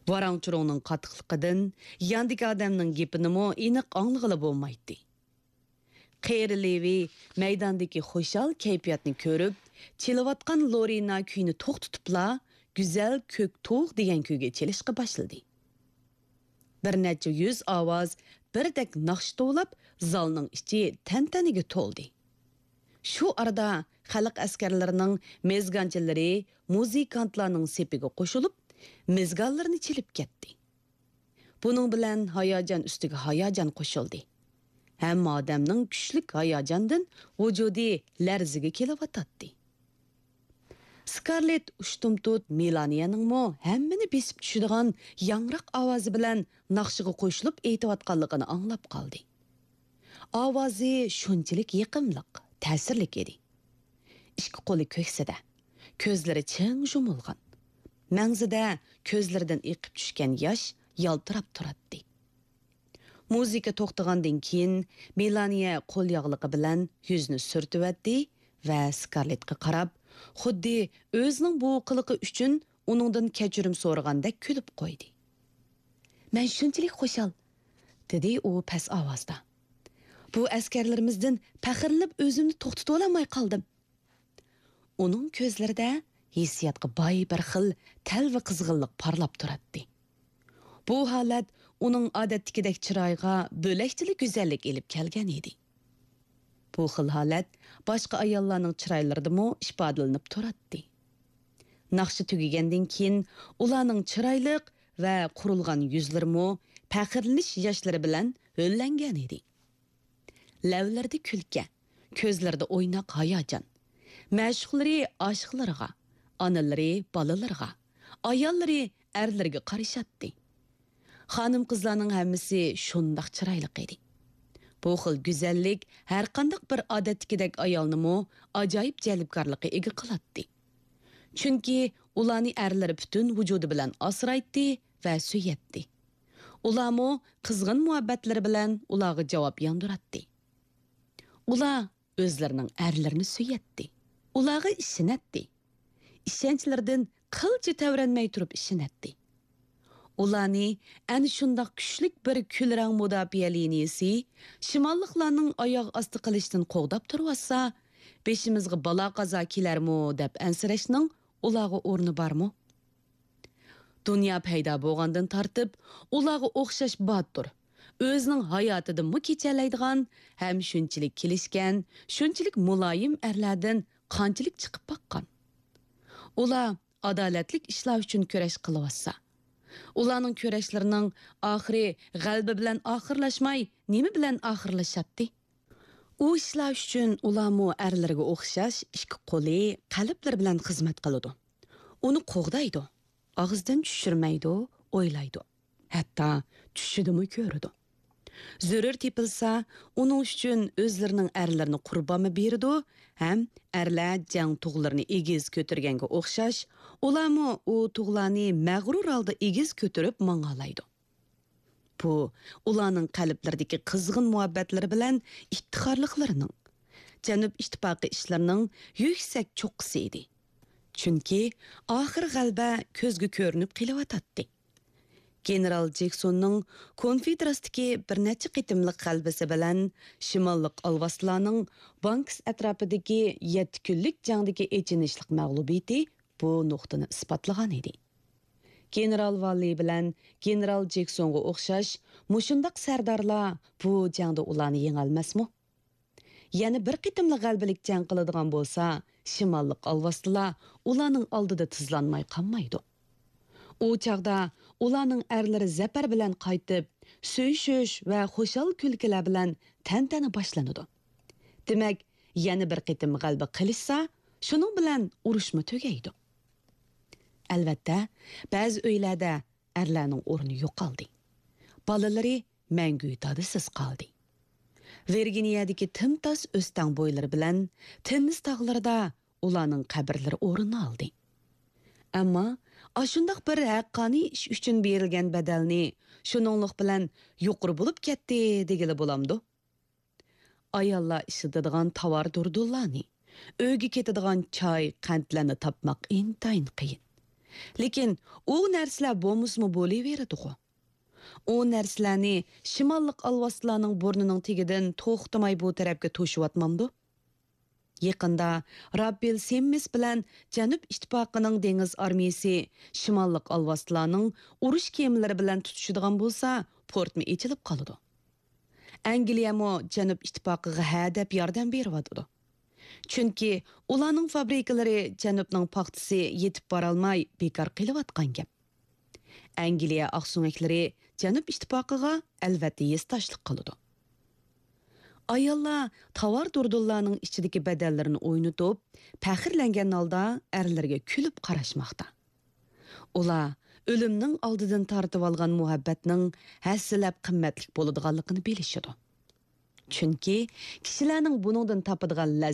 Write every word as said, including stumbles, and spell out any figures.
Varangçuruğunun qatıqlıqıdın, yandaki adamның gepinimi aniq anlığıla bolmaydı. Qeyrilevi meydandaki xoşal keyfiyatni ko'rib, çelivatqan Lorina kuyni to'xtatibla güzel kök to'q degan kuyga chelishqa boshladi. Bir necha yuz ovoz birdek naqsh to'lab, zalning ichi tantaniga to'ldi. Shu arada xalq askarlarining mezganchilari muzikantlarning sepiga qo'shilib, mezganlarni chelib ketdi. Buning bilan hayajon ustiga hayajon qo'shildi. Hamma odamning kuchlik hayajondan vujudi larziga kelavatadi. Scarlett ushtumtut Melaniyaning mo hammani besib tushadigan yangroq ovozi bilan naqshiga qo'shilib aytayotganligini anglab qoldi. Ovozi shunchalik yiqimliq, ta'sirlik edi. Ikki qo'li ko'ksida, ko'zlari ching yumilgan. Mangzida ko'zlaridan eqib tushgan yosh yaltirab turadi. Muzika to'xtagandan keyin Melaniya qo'l yog'liqi bilan yuzni surtibdi va Scarlettga qarab, xuddi o'zining bu qiliqi uchun uningdan kechirim so'ragandek kulib qo'ydi. "Men shunchalik xushal", dedi u past ovozda. "Bu askarlarimizdan faxrlanib o'zimni to'xtatib olmay qoldim." Uning ko'zlarida hissiyotga boy bir xil talva qizg'inlik parlab turadi. Bu holat uning odatdagidek chiroyga bo'lakchilik go'zallik elib kelgan edi. Bu xil holat boshqa ayollarning chiroylaridami ifodalanib turadi. Naqshi tugagandan keyin ularning chiroyliq va qurilgan yuzlarimi faxrlanish yoshlari bilan ho'llangan edi. Lavlarda kulka, ko'zlarida o'ynoq hayajon. Mashhuqlari oshiqlarga, onalari bolalarga, ayollari erlarga qarashatdi. Xonim qizlarning hammasi shundoq chiroyli edi. Bu xil go'zallik har qanday bir odatdagidek ayolni ajoyib jalbkorlikka ega qiladi. Chunki ularni erlari butun vujudi bilan asraydi va suyatdi. Ularmo qizg'in muhabbatlari bilan ularga javob yondiradi. Ular o'zlarining erlarini suyatdi. Ularga ishonadi. Ishonchlardan qilcha tavranmay turib ishonadi. Ularni ana shundoq kuchlik bir kulrang mudofaa liniyasi shimolliklarning oyoq osti qilishdan qo'g'dab turibsa, beshimizga balo qazo kelarmi deb ansirashning ularga o'rni bormi? Dunyo paydo bo'lgandan tortib, ularga o'xshash botur, o'zining hayotida mu kechalaydigan, ham shunchalik kelishgan, shunchalik muloyim erlardan qanchalik chiqib baqqan. Ular adolatlik ishlar uchun kurash qilyapsa, ularning kurashlarining oxiri g'alaba bilan oxirlashmay, nima bilan oxirlashadi? U ishlar uchun ularmo erlarga o'xshash ikki qo'li, qalblar bilan xizmat qiladi. Uni qo'g'daydi, og'izdan tushirmaydi, o'ylaydi. Hatto tushidimi ko'radi. Zarur tepilsa, uning uchun o'zlarining erlarini qurbonmi berdi, ham erlar jang tug'larini egiz ko'targanga o'xshash, ularmi u tug'larni mag'rur holda egiz ko'tarib mangalaydi. Bu ularning qalblaridagi qizg'in muhabbatlari bilan iftixorliklarining, Janub ittifoqi ishlarining yuksak cho'qqisi edi. Chunki oxir g'alaba ko'zga ko'rinib qelyotdi. General Jacksonning konfederatsiyadagi bir necha qitimliq g'alabasi bilan shimollik alvaslarning Banks atrofidagi yetti kunlik jangdagi echinishlik mag'lubiyati bu nuqtani isbotlagan edi. General Valley bilan General Jacksonga o'xshash mushundaq sardorlar bu jangda ularni yengolmasmi? Yana bir qitimli g'alabalik jang qiladigan bo'lsa, shimollik alvaslar ularning oldida tizlanmay qolmaydi. U chaqda ularning erlari zafar bilan qaytib, сөйшөш va xo'shal kulkilar bilan tantana boshlanadi. Demak, yana bir qitim g'alaba qilishsa, shuning bilan urushma tugaydi. Albatta, ba'zi uylarda erlarning o'rni yo'qoldi. Bolalari mangu tadisiz qoldi. Virginiyadagi timtos o'stan bo'ylari bilan Tennis tog'larida ularning qabrlari o'rin oldi. Ammo ashundaq bir haqqoniy ish uchun berilgan badalni shuninglik bilan yuqori bo'lib ketdi degili bo'lamdi. Ayollar ishlatadigan tovar durdullarni, uyga ketadigan choy, qandlarni topmoq intayin qiyin. Lekin u narsalar bo'lmasmi bo'laveradi-ku. O narsalarni shimollik alvoslarning burnining tegidan to'xtamay bu tarafga to'shyapmamdu. Yaqinda Rabbil Semmis bilan Janub ittifoqining dengiz armiyasi shimollik alvoslarning urush kemalari bilan tutishadigan bo'lsa, portmi echilib qoladi. Angliya mo Janub ittifoqiga ha deb yordam beryapti. Chunki ularning fabrikalari Janubning paxtasi yetib bora olmay bekor qilayotgan gap. Angliya aqsunaklari Janub ittifoqiga albatta yestashlik qiladi. Ayollar tovar durdullarning ichidagi badallarini o'ynatib, faxrlangan holda erlarga kulib qarashmoqda. Ular o'limning oldidan tortib olgan muhabbatning hasilab qimmatli bo'ladiganligini bilishadi. Chunki kishilarning buningdan topadigan